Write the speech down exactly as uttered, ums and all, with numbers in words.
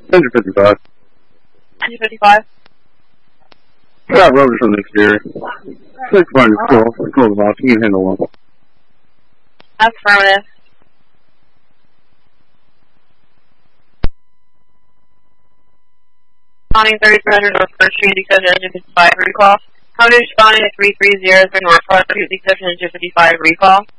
Engine fifty-five. Engine fifty-five. Yeah, rotors on the exterior. Six one is cool. Cool the boss. You can handle one. Affirmative. Responding thirty-three hundred North First Street, exception engine fifty-five recall. How do you respond to three three zero for North First Street, exception engine fifty-five recall?